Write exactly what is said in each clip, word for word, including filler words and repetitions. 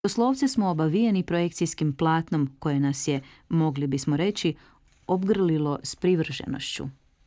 Doslovce smo obavijeni projekcijskim platnom koje nas je, mogli bismo reći, obgrlilo s privrženošću.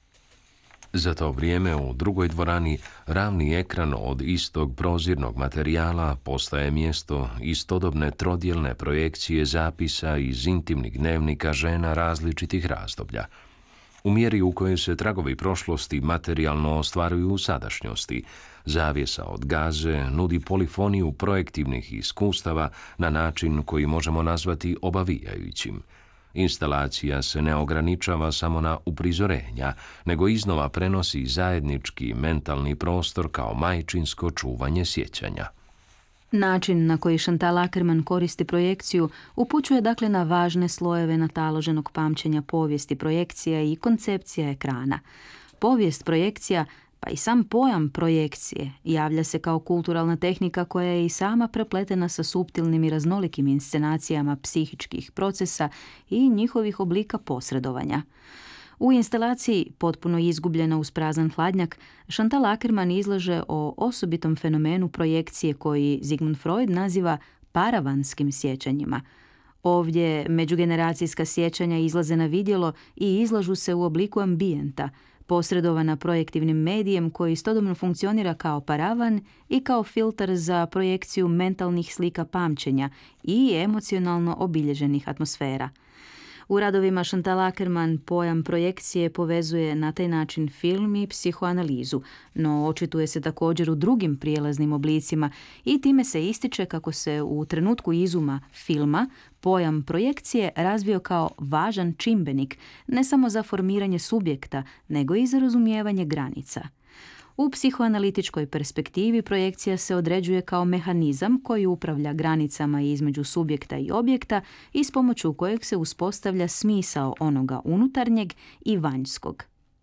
Za to vrijeme u drugoj dvorani ravni ekran od istog prozirnog materijala postaje mjesto istodobne trodjelne projekcije zapisa iz intimnih dnevnika žena različitih razdoblja. U mjeri u kojoj se tragovi prošlosti materijalno ostvaruju u sadašnjosti, zavjesa od gaze nudi polifoniju projektivnih iskustava na način koji možemo nazvati obavijajućim. Instalacija se ne ograničava samo na uprizorenja, nego iznova prenosi zajednički mentalni prostor kao majčinsko čuvanje sjećanja. Način na koji Chantal Akerman koristi projekciju upućuje dakle na važne slojeve nataloženog pamćenja povijesti projekcija i koncepcija ekrana. Povijest projekcija, pa i sam pojam projekcije, javlja se kao kulturalna tehnika koja je i sama prepletena sa suptilnim i raznolikim inscenacijama psihičkih procesa i njihovih oblika posredovanja. U instalaciji, potpuno izgubljena uz prazan hladnjak, Chantal Akerman izlaže o osobitom fenomenu projekcije koji Sigmund Freud naziva paravanskim sjećanjima. Ovdje međugeneracijska sjećanja izlaze na vidjelo i izlažu se u obliku ambijenta, posredovana projektivnim medijem koji istodobno funkcionira kao paravan i kao filtar za projekciju mentalnih slika pamćenja i emocionalno obilježenih atmosfera. U radovima Chantal Akerman pojam projekcije povezuje na taj način film i psihoanalizu, no očituje se također u drugim prijelaznim oblicima i time se ističe kako se u trenutku izuma filma pojam projekcije razvio kao važan čimbenik ne samo za formiranje subjekta, nego i za razumijevanje granica. U psihoanalitičkoj perspektivi projekcija se određuje kao mehanizam koji upravlja granicama između subjekta i objekta i s pomoću kojeg se uspostavlja smisao onoga unutarnjeg i vanjskog.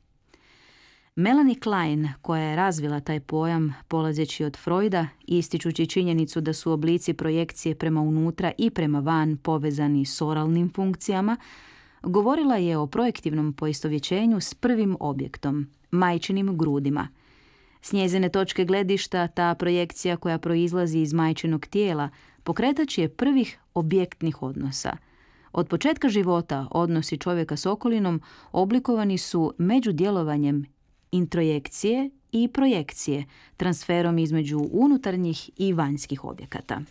Melanie Klein, koja je razvila taj pojam polazeći od Freuda, ističući činjenicu da su oblici projekcije prema unutra i prema van povezani s oralnim funkcijama, govorila je o projektivnom poistovjećenju s prvim objektom, majčinim grudima. S njezine točke gledišta ta projekcija koja proizlazi iz majčinog tijela pokretač je prvih objektnih odnosa. Od početka života odnosi čovjeka s okolinom oblikovani su međudjelovanjem introjekcije i projekcije, transferom između unutarnjih i vanjskih objekata.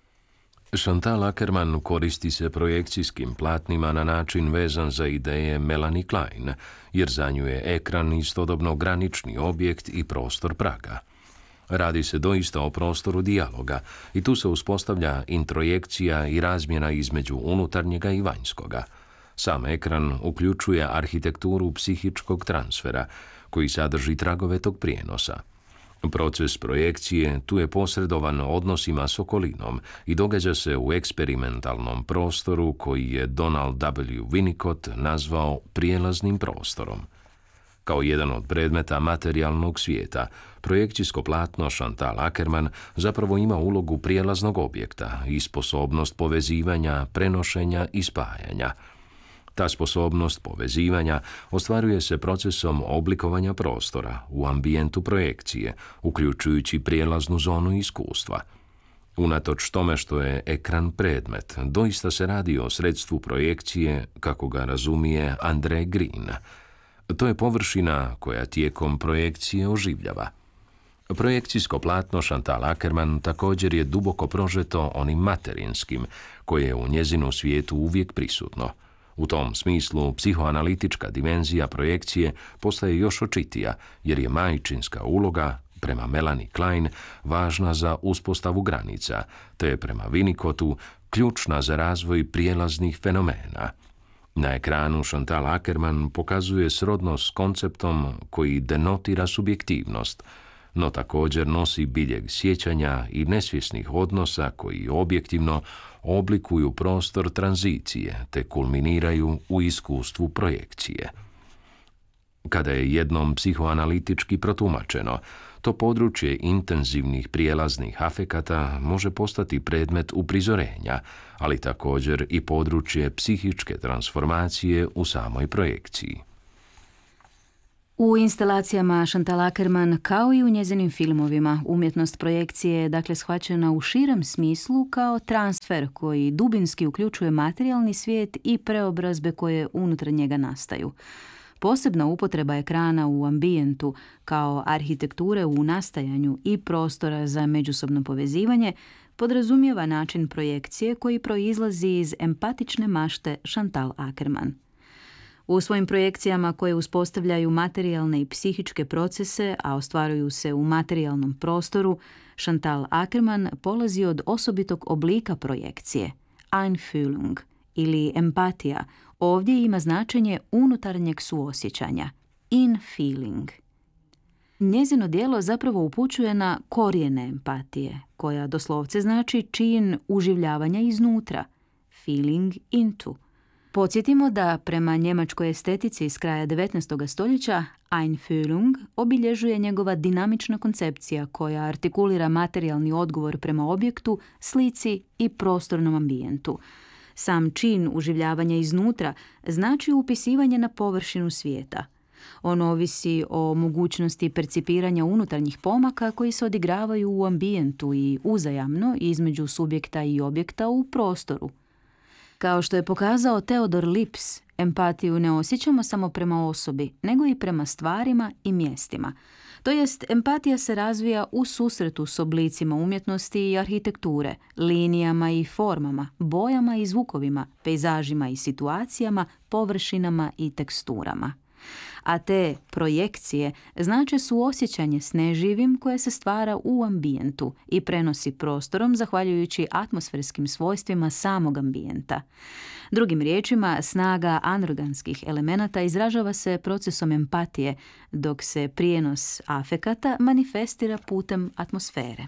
Chantal Akerman koristi se projekcijskim platnima na način vezan za ideje Melanie Klein, jer za nju je ekran istodobno granični objekt i prostor praga. Radi se doista o prostoru dijaloga i tu se uspostavlja introjekcija i razmjena između unutarnjega i vanjskoga. Sam ekran uključuje arhitekturu psihičkog transfera, koji sadrži tragove tog prijenosa. Proces projekcije tu je posredovan odnosima s okolinom i događa se u eksperimentalnom prostoru koji je Donald W. Winnicott nazvao prijelaznim prostorom. Kao jedan od predmeta materijalnog svijeta, projekcijsko platno Chantal Akerman zapravo ima ulogu prijelaznog objekta i sposobnost povezivanja, prenošenja i spajanja. Ta sposobnost povezivanja ostvaruje se procesom oblikovanja prostora u ambijentu projekcije, uključujući prijelaznu zonu iskustva. Unatoč tome što je ekran predmet, doista se radi o sredstvu projekcije, kako ga razumije Andre Green. To je površina koja tijekom projekcije oživljava. Projekcijsko platno Chantal Akerman također je duboko prožeto onim materinskim, koje je u njezinu svijetu uvijek prisutno. U tom smislu, psihoanalitička dimenzija projekcije postaje još očitija, jer je majčinska uloga, prema Melanie Klein, važna za uspostavu granica, te je prema Winnicottu ključna za razvoj prijelaznih fenomena. Na ekranu Chantal Akerman pokazuje srodnost s konceptom koji denotira subjektivnost, no također nosi biljeg sjećanja i nesvjesnih odnosa koji objektivno oblikuju prostor tranzicije te kulminiraju u iskustvu projekcije. Kada je jednom psihoanalitički protumačeno, to područje intenzivnih prijelaznih afekata može postati predmet uprizorenja, ali također i područje psihičke transformacije u samoj projekciji. U instalacijama Chantal Akerman, kao i u njezinim filmovima, umjetnost projekcije je dakle shvaćena u širem smislu kao transfer koji dubinski uključuje materijalni svijet i preobrazbe koje unutar njega nastaju. Posebna upotreba ekrana u ambijentu kao arhitekture u nastajanju i prostora za međusobno povezivanje podrazumijeva način projekcije koji proizlazi iz empatične mašte Chantal Akerman. U svojim projekcijama koje uspostavljaju materijalne i psihičke procese, a ostvaruju se u materijalnom prostoru, Chantal Akerman polazi od osobitog oblika projekcije, Einfühlung ili empatija. Ovdje ima značenje unutarnjeg suosjećanja, in-feeling. Njezino djelo zapravo upućuje na korijene empatije, koja doslovce znači čin uživljavanja iznutra, feeling into. Podsjetimo da prema njemačkoj estetici iz kraja devetnaestog stoljeća Einfühlung obilježuje njegova dinamična koncepcija koja artikulira materijalni odgovor prema objektu, slici i prostornom ambijentu. Sam čin uživljavanja iznutra znači upisivanje na površinu svijeta. On ovisi o mogućnosti percipiranja unutarnjih pomaka koji se odigravaju u ambijentu i uzajamno između subjekta i objekta u prostoru. Kao što je pokazao Theodor Lips, empatiju ne osjećamo samo prema osobi, nego i prema stvarima i mjestima. To jest, empatija se razvija u susretu s oblicima umjetnosti i arhitekture, linijama i formama, bojama i zvukovima, pejzažima i situacijama, površinama i teksturama. A te projekcije znače suosjećanje s neživim koje se stvara u ambijentu i prenosi prostorom zahvaljujući atmosferskim svojstvima samog ambijenta. Drugim riječima, snaga anorganskih elemenata izražava se procesom empatije, dok se prijenos afekata manifestira putem atmosfere.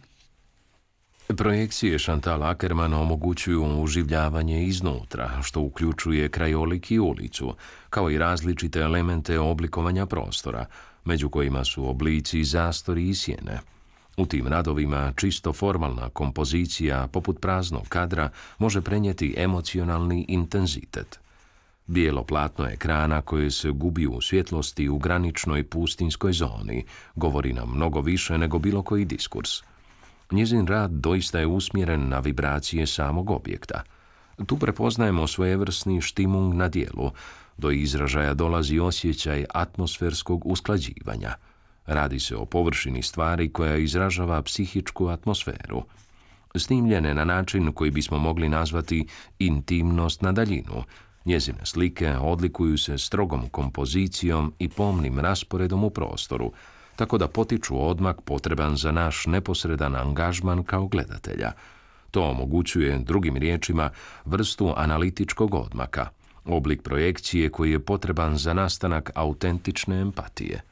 Projekcije Chantal Akerman omogućuju uživljavanje iznutra, što uključuje krajolik i ulicu, kao i različite elemente oblikovanja prostora, među kojima su oblici, zastori i sjene. U tim radovima čisto formalna kompozicija, poput praznog kadra, može prenijeti emocionalni intenzitet. Bijelo platno ekrana koje se gubi u svjetlosti u graničnoj pustinskoj zoni govori nam mnogo više nego bilo koji diskurs. Njezin rad doista je usmjeren na vibracije samog objekta. Tu prepoznajemo svojevrsni štimung na dijelu. Do izražaja dolazi osjećaj atmosferskog usklađivanja. Radi se o površini stvari koja izražava psihičku atmosferu. Snimljene na način koji bismo mogli nazvati intimnost na daljinu, njezine slike odlikuju se strogom kompozicijom i pomnim rasporedom u prostoru, tako da potiču odmak potreban za naš neposredan angažman kao gledatelja. To omogućuje, drugim riječima, vrstu analitičkog odmaka, oblik projekcije koji je potreban za nastanak autentične empatije.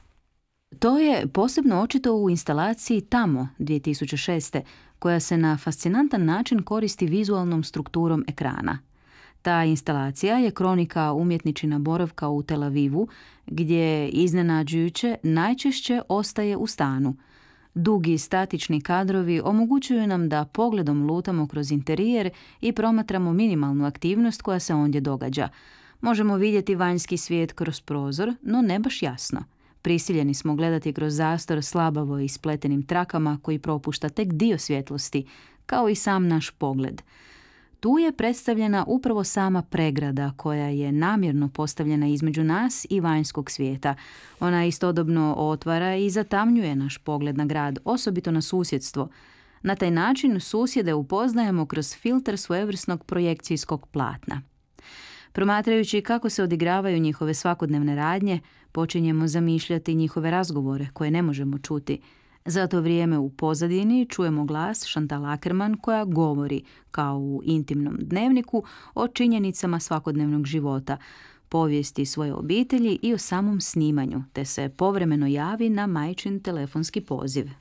To je posebno očito u instalaciji Tamo dvije tisuće šeste, koja se na fascinantan način koristi vizualnom strukturom ekrana. Ta instalacija je kronika umjetničina boravka u Tel Avivu, gdje iznenađujuće najčešće ostaje u stanu. Dugi statični kadrovi omogućuju nam da pogledom lutamo kroz interijer i promatramo minimalnu aktivnost koja se ondje događa. Možemo vidjeti vanjski svijet kroz prozor, no ne baš jasno. Prisiljeni smo gledati kroz zastor slabavo ispletenim trakama koji propušta tek dio svjetlosti, kao i sam naš pogled. Tu je predstavljena upravo sama pregrada koja je namjerno postavljena između nas i vanjskog svijeta. Ona istodobno otvara i zatamnjuje naš pogled na grad, osobito na susjedstvo. Na taj način susjede upoznajemo kroz filter svojevrsnog projekcijskog platna. Promatrajući kako se odigravaju njihove svakodnevne radnje, počinjemo zamišljati njihove razgovore koje ne možemo čuti. Za to vrijeme u pozadini čujemo glas Chantal Akerman koja govori, kao u intimnom dnevniku, o činjenicama svakodnevnog života, povijesti svoje obitelji i o samom snimanju, te se povremeno javi na majčin telefonski poziv.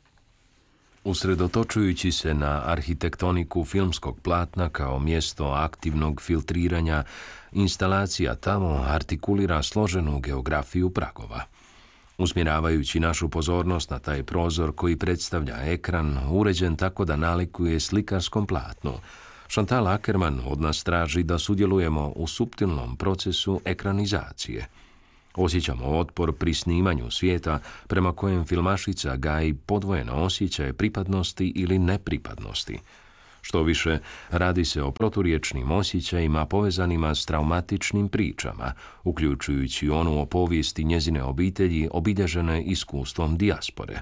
Usredotočujući se na arhitektoniku filmskog platna kao mjesto aktivnog filtriranja, instalacija Tamo artikulira složenu geografiju pragova. Usmjeravajući našu pozornost na taj prozor koji predstavlja ekran, uređen tako da nalikuje slikarskom platnu, Chantal Akerman od nas traži da sudjelujemo u suptilnom procesu ekranizacije. Osjećamo otpor pri snimanju svijeta prema kojem filmašica gaji podvojene osjećaje pripadnosti ili nepripadnosti. Što više, radi se o proturječnim osjećajima povezanima s traumatičnim pričama, uključujući onu o povijesti njezine obitelji obilježene iskustvom dijaspore.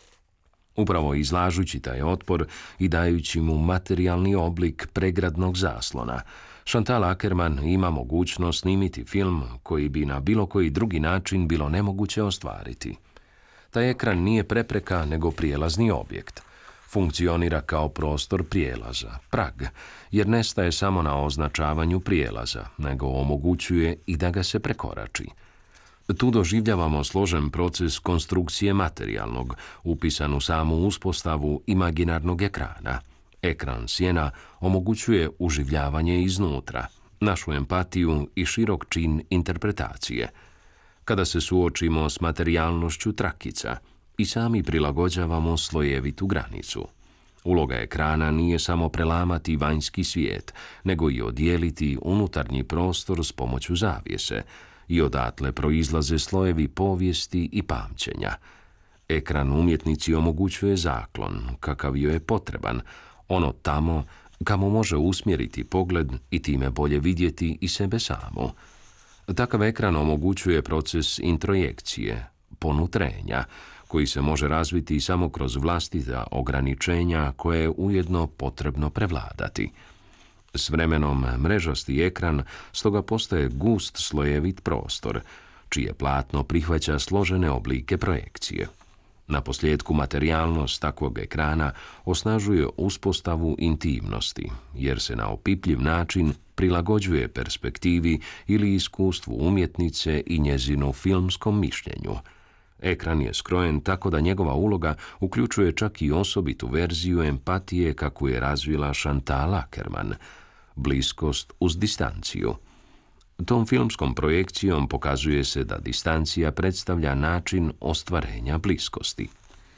Upravo izlažući taj otpor i dajući mu materijalni oblik pregradnog zaslona, Chantal Akerman ima mogućnost snimiti film koji bi na bilo koji drugi način bilo nemoguće ostvariti. Taj ekran nije prepreka nego prijelazni objekt. Funkcionira kao prostor prijelaza, prag, jer ne staje samo na označavanju prijelaza, nego omogućuje i da ga se prekorači. Tu doživljavamo složen proces konstrukcije materijalnog, upisan u samu uspostavu imaginarnog ekrana. Ekran sjena omogućuje uživljavanje iznutra, našu empatiju i širok čin interpretacije. Kada se suočimo s materijalnošću trakica, i sami prilagođavamo slojevitu granicu. Uloga ekrana nije samo prelamati vanjski svijet, nego i odijeliti unutarnji prostor s pomoću zavjese, i odatle proizlaze slojevi povijesti i pamćenja. Ekran umjetnici omogućuje zaklon, kakav joj je potreban, ono tamo kamo može usmjeriti pogled i time bolje vidjeti i sebe samu. Takav ekran omogućuje proces introjekcije, ponutrenja, koji se može razviti samo kroz vlastita ograničenja koje je ujedno potrebno prevladati. S vremenom mrežasti ekran stoga postaje gust slojevit prostor, čije platno prihvaća složene oblike projekcije. Naposljetku materijalnost takvog ekrana osnažuje uspostavu intimnosti, jer se na opipljiv način prilagođuje perspektivi ili iskustvu umjetnice i njezinu filmskom mišljenju. Ekran je skrojen tako da njegova uloga uključuje čak i osobitu verziju empatije kakvu je razvila Chantal Akerman, bliskost uz distanciju. Tom filmskom projekcijom pokazuje se da distancija predstavlja način ostvarenja bliskosti.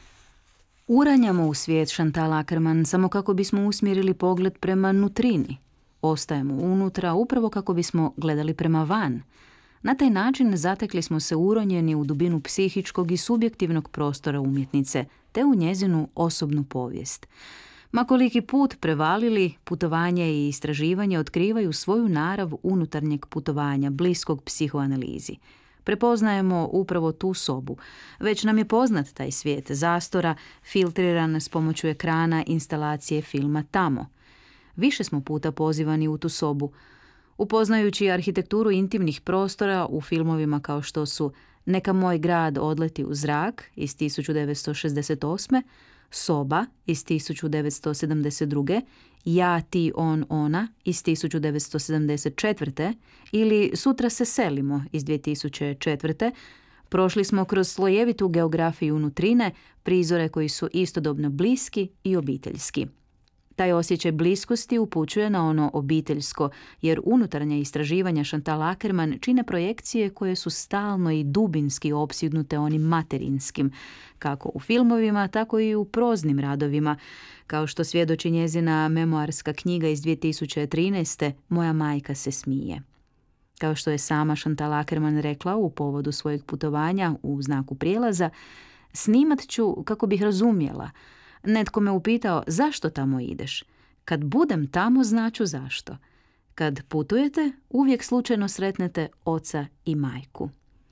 Uranjamo u svijet Chantal Akerman samo kako bismo usmjerili pogled prema nutrini. Ostajemo unutra upravo kako bismo gledali prema van. Na taj način zatekli smo se uronjeni u dubinu psihičkog i subjektivnog prostora umjetnice, te u njezinu osobnu povijest. Ma koliki put prevalili, putovanje i istraživanje otkrivaju svoju narav unutarnjeg putovanja, bliskog psihoanalizi. Prepoznajemo upravo tu sobu. Već nam je poznat taj svijet zastora, filtriran s pomoću ekrana instalacije filma Tamo. Više smo puta pozivani u tu sobu, upoznajući arhitekturu intimnih prostora u filmovima kao što su Neka moj grad odleti u zrak iz tisuću devetsto šezdeset osme, Soba iz tisuću devetsto sedamdeset druge, Ja, ti, on, ona iz tisuću devetsto sedamdeset četvrte ili Sutra se selimo iz dvije tisuće četvrte. Prošli smo kroz slojevitu geografiju nutrine, prizore koji su istodobno bliski i obiteljski. Taj osjećaj bliskosti upućuje na ono obiteljsko, jer unutarnja istraživanja Chantal Akerman čine projekcije koje su stalno i dubinski opsjednute onim materinskim, kako u filmovima, tako i u proznim radovima, kao što svjedoči njezina memoarska knjiga iz dvije tisuće trinaeste. Moja majka se smije. Kao što je sama Chantal Akerman rekla u povodu svojeg putovanja u znaku prijelaza, snimat ću kako bih razumjela. Netko me upitao zašto tamo ideš. Kad budem tamo, znaću zašto. Kad putujete, uvijek slučajno sretnete oca i majku.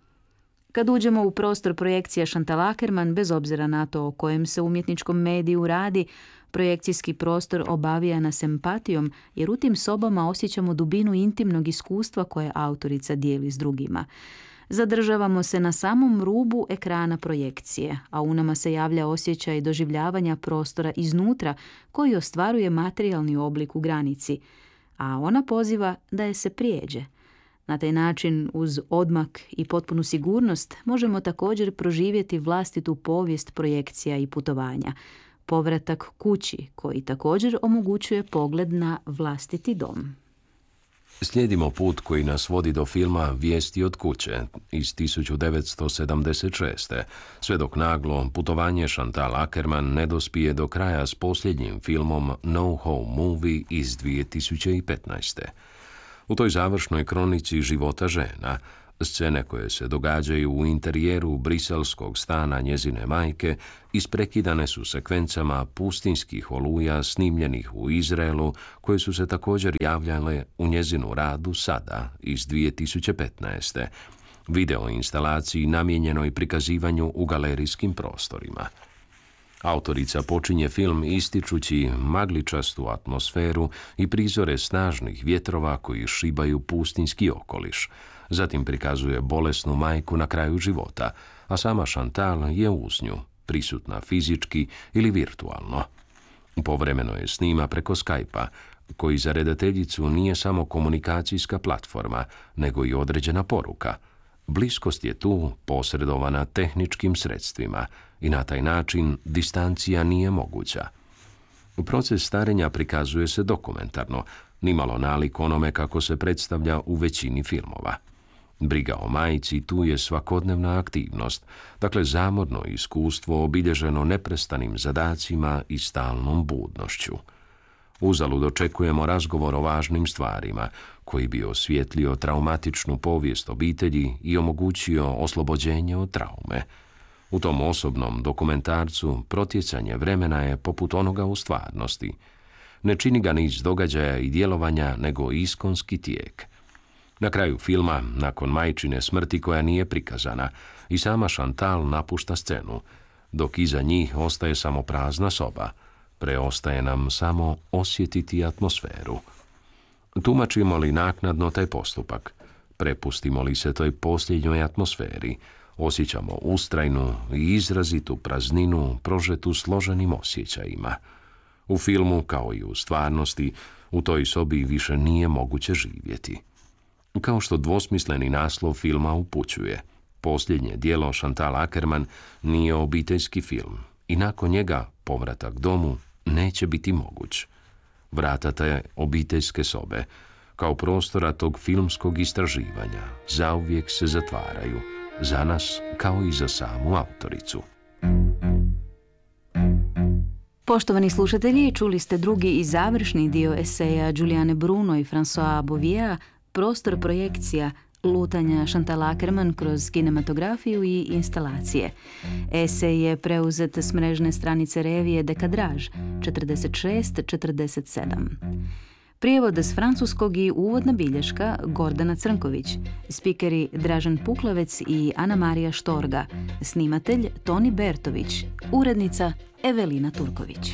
Kad uđemo u prostor projekcija Chantal Akerman, bez obzira na to o kojem se umjetničkom mediju radi, projekcijski prostor obavija nas empatijom, jer u tim sobama osjećamo dubinu intimnog iskustva koje autorica dijeli s drugima. Zadržavamo se na samom rubu ekrana projekcije, a u nama se javlja osjećaj doživljavanja prostora iznutra koji ostvaruje materijalni oblik u granici, a ona poziva da je se prijeđe. Na taj način, uz odmak i potpunu sigurnost, možemo također proživjeti vlastitu povijest projekcija i putovanja, povratak kući koji također omogućuje pogled na vlastiti dom. Slijedimo put koji nas vodi do filma Vijesti od kuće iz tisuću devetsto sedamdeset šeste, sve dok naglo putovanje Chantal Akerman ne dospije do kraja s posljednjim filmom No Home Movie iz dvije tisuće petnaeste. U toj završnoj kronici života žena, Scene koje se događaju u interijeru briselskog stana njezine majke isprekidane su sekvencama pustinskih oluja snimljenih u Izraelu, koje su se također javljale u njezinu radu Sada iz dvije tisuće petnaeste. Video instalaciji namijenjenoj prikazivanju u galerijskim prostorima. Autorica počinje film ističući magličastu atmosferu i prizore snažnih vjetrova koji šibaju pustinski okoliš. Zatim prikazuje bolesnu majku na kraju života, a sama Chantal je uz nju, prisutna fizički ili virtualno. Povremeno je snima preko Skype-a, koji za redateljicu nije samo komunikacijska platforma, nego i određena poruka. Bliskost je tu posredovana tehničkim sredstvima i na taj način distancija nije moguća. Proces starenja prikazuje se dokumentarno, nimalo nalik onome kako se predstavlja u većini filmova. Briga o majci tu je svakodnevna aktivnost, dakle zamorno iskustvo obilježeno neprestanim zadacima i stalnom budnošću. Uzalud očekujemo razgovor o važnim stvarima, koji bi osvijetlio traumatičnu povijest obitelji i omogućio oslobođenje od traume. U tom osobnom dokumentarcu protjecanje vremena je poput onoga u stvarnosti. Ne čini ga niz događaja i djelovanja, nego iskonski tijek. Na kraju filma, nakon majčine smrti koja nije prikazana, i sama Chantal napušta scenu, dok iza njih ostaje samo prazna soba. Preostaje nam samo osjetiti atmosferu. Tumačimo li naknadno taj postupak? Prepustimo li se toj posljednjoj atmosferi? Osjećamo ustrajnu i izrazitu prazninu prožetu složenim osjećajima. U filmu, kao i u stvarnosti, u toj sobi više nije moguće živjeti. Kao što dvosmisleni naslov filma upućuje, posljednje djelo Chantal Akerman nije obiteljski film i nakon njega povratak domu neće biti moguć. Vrata te obiteljske sobe, kao prostora tog filmskog istraživanja, zauvijek se zatvaraju, za nas kao i za samu autoricu. Poštovani slušatelji, čuli ste drugi i završni dio eseja Giuliane Bruno i François Bouviera, Prostor projekcija, lutanja Chantal Akerman kroz kinematografiju i instalacije. Esej je preuzet s mrežne stranice revije Dekadraž četrdeset šest četrdeset sedam. Prijevod s francuskog i uvodna bilješka Gordana Crnković, spikeri Dražen Puklavec i Ana Marija Štorga, snimatelj Toni Bertović, urednica Evelina Turković.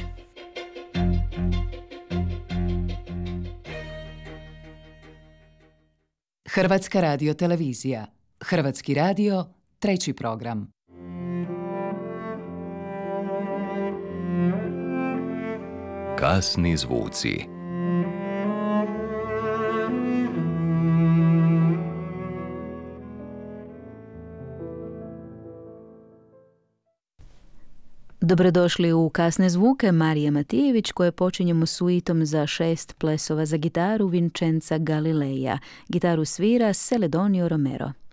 Hrvatska radiotelevizija. Hrvatski radio, treći program. Kasni zvuci. Dobrodošli u Kasne zvuke, Marija Matijević, koje počinjemo suitom za šest plesova za gitaru Vincenza Galileja. Gitaru svira Celedonio Romero.